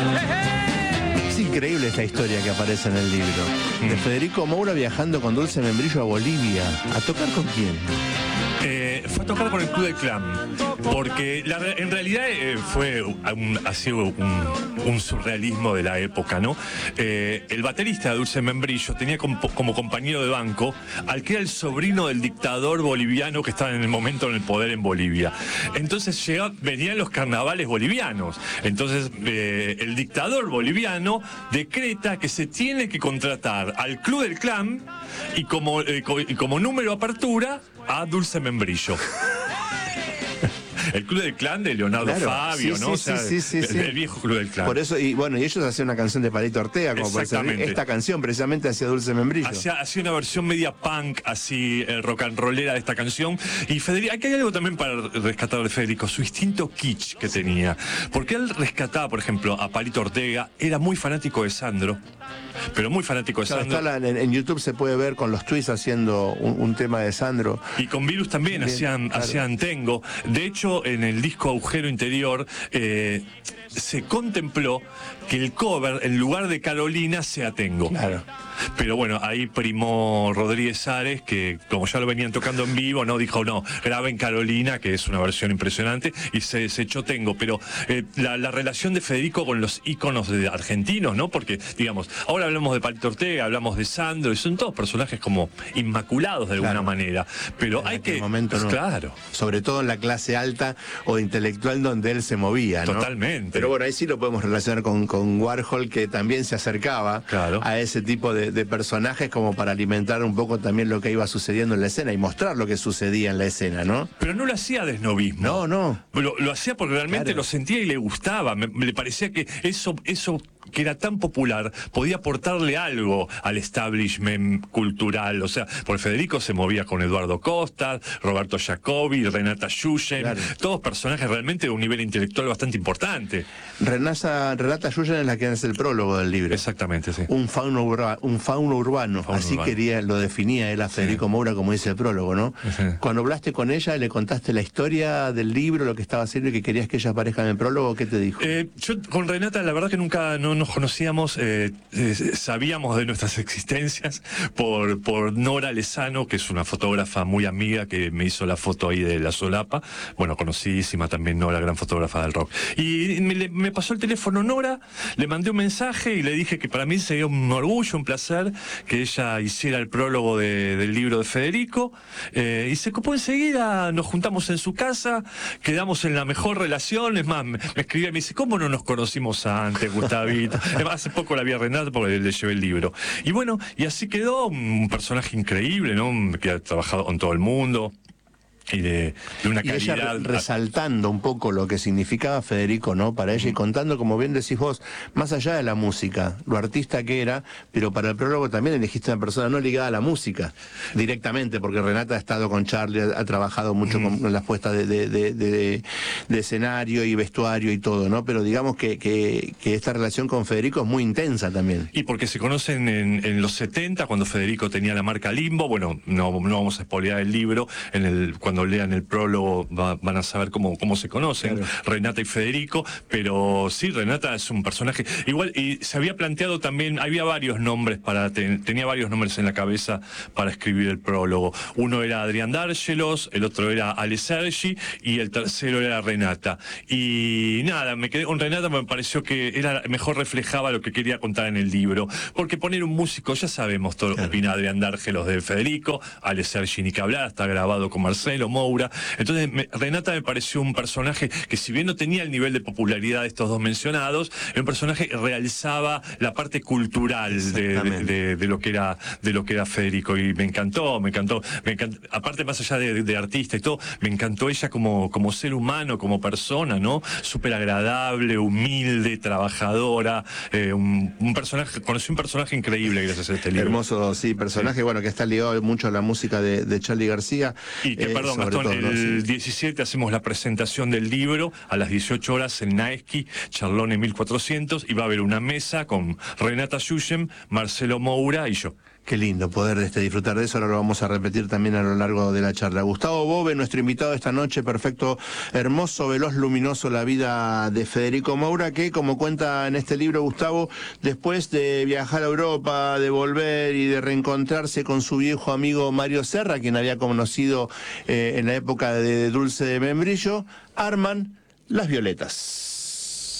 Es increíble esta historia que aparece en el libro. De Federico Moura viajando con Dulce Membrillo a Bolivia. ¿A tocar con quién? Fue a tocar con el Club del Clan, porque en realidad ha sido un surrealismo de la época, ¿no? El baterista de Dulce Membrillo tenía como compañero de banco al que era el sobrino del dictador boliviano que estaba en el momento en el poder en Bolivia. Entonces venían los carnavales bolivianos. Entonces el dictador boliviano decreta que se tiene que contratar al Club del Clan y como número apertura a Dulce Membrillo. El Club del Clan de Leonardo Fabio, ¿no? El viejo Club del Clan. Por eso, y ellos hacían una canción de Palito Ortega, como puede ser esta canción, precisamente hacia Dulce Membrillo. Hacía una versión media punk, así rock and rollera de esta canción. Y Federico, aquí hay algo también para rescatar de Federico, su instinto kitsch que tenía. Porque él rescataba, por ejemplo, a Palito Ortega, era muy fanático de Sandro. Pero muy fanático de Sandro. En YouTube se puede ver con los tweets haciendo un tema de Sandro. Y con Virus también hacían Tengo. De hecho, en el disco Agujero Interior se contempló que el cover, en lugar de Carolina, sea Tengo. Claro. Pero bueno, ahí primó Rodríguez Ares, que como ya lo venían tocando en vivo, dijo, graben Carolina, que es una versión impresionante, y se echó Tengo. Pero la relación de Federico con los íconos argentinos, ¿no? Porque, digamos, ahora hablamos de Palito Ortega, hablamos de Sandro, y son todos personajes como inmaculados de alguna manera. Pero hay que... Claro. Sobre todo en la clase alta o intelectual donde él se movía, ¿no? Totalmente. Pero bueno, ahí sí lo podemos relacionar con Warhol, que también se acercaba a ese tipo de personajes como para alimentar un poco también lo que iba sucediendo en la escena y mostrar lo que sucedía en la escena, ¿no? Pero no lo hacía de esnovismo. No. Lo hacía porque realmente lo sentía y le gustaba. Me parecía que eso que era tan popular podía aportarle algo al establishment cultural. O sea, porque Federico se movía con Eduardo Costa, Roberto Jacobi, Renata Yuyen, todos personajes realmente de un nivel intelectual bastante importante. Renata Yuyen es la que hace el prólogo del libro. Exactamente, sí. Un fauno urbano. Así lo definía él a Federico Moura, como dice el prólogo, ¿no? Sí. Cuando hablaste con ella, le contaste la historia del libro, lo que estaba haciendo y que querías que ella aparezca en el prólogo, ¿qué te dijo? Yo con Renata, la verdad que nunca no nos conocíamos, sabíamos de nuestras existencias por Nora Lezano, que es una fotógrafa muy amiga que me hizo la foto ahí de la solapa. Bueno, conocidísima también Nora, gran fotógrafa del rock. Y me pasó el teléfono Nora, le mandé un mensaje y le dije que para mí sería un orgullo, un placer que ella hiciera el prólogo del libro de Federico. Y se copó enseguida, nos juntamos en su casa, quedamos en la mejor relación. Es más, me escribía y me dice, ¿cómo no nos conocimos antes, Gustavito? Hace poco la vi a Renata porque le llevé el libro. Y bueno, y así quedó un personaje increíble, ¿no? Que ha trabajado con todo el mundo. Y de una calidad... ella resaltando un poco lo que significaba Federico, ¿no? Para ella y contando, como bien decís vos, más allá de la música, lo artista que era, pero para el prólogo también elegiste una persona no ligada a la música directamente, porque Renata ha estado con Charlie, ha trabajado mucho con las puestas de escenario y vestuario y todo, ¿no? Pero digamos que esta relación con Federico es muy intensa también. Y porque se conocen en los 70, cuando Federico tenía la marca Limbo. Bueno, no vamos a spoilear el libro, cuando lean el prólogo van a saber cómo se conocen, Renata y Federico. Pero sí, Renata es un personaje igual, y se había planteado también, había varios nombres tenía varios nombres en la cabeza para escribir el prólogo. Uno era Adrián Dárgelos, el otro era Ale Sergi y el tercero era Renata. Y nada, me quedé con Renata, me pareció que mejor reflejaba lo que quería contar en el libro, porque poner un músico, ya sabemos todo lo que opina Adrián Dárgelos de Federico, Ale Sergi ni que hablar, está grabado con Marcelo Moura. Entonces Renata me pareció un personaje que, si bien no tenía el nivel de popularidad de estos dos mencionados, era un personaje que realzaba la parte cultural de lo que era Federico, y me encantó. Aparte, más allá de artista y todo, me encantó ella como ser humano, como persona, ¿no? Súper agradable, humilde, trabajadora, conocí un personaje increíble gracias a este libro. Hermoso, sí, personaje, bueno, que está ligado mucho a la música de Charly García. Y que, perdón, Gastón, todo, el 17 hacemos la presentación del libro a las 18 horas en Naesky, Charlone 1400, y va a haber una mesa con Renata Yuyen, Marcelo Moura y yo. Qué lindo poder disfrutar de eso, ahora lo vamos a repetir también a lo largo de la charla. Gustavo Bove, nuestro invitado esta noche, perfecto, hermoso, veloz, luminoso, la vida de Federico Moura, que como cuenta en este libro Gustavo, después de viajar a Europa, de volver y de reencontrarse con su viejo amigo Mario Serra, quien había conocido en la época de Dulce de Membrillo, arman Las Violetas.